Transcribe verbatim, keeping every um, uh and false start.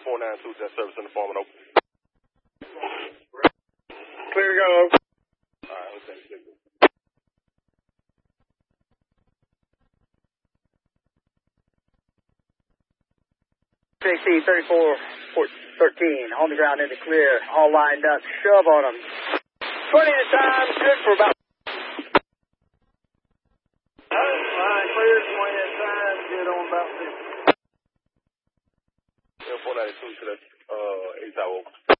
four nine two, jet service in the form and open. Clear to go. Alright, let's take it. J C thirty-four thirteen, on the ground in the clear, all lined up, shove on them. twenty at a time, good for about... Line clear, twenty at a time, good on about fifty. four ninety-two to that, uh, eight tower.